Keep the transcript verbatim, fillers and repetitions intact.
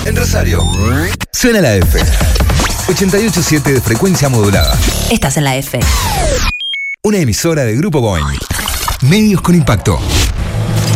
En Rosario. Suena la F. ochenta y ocho punto siete de frecuencia modulada. Estás en la F. Una emisora de Grupo Boing. Medios con impacto.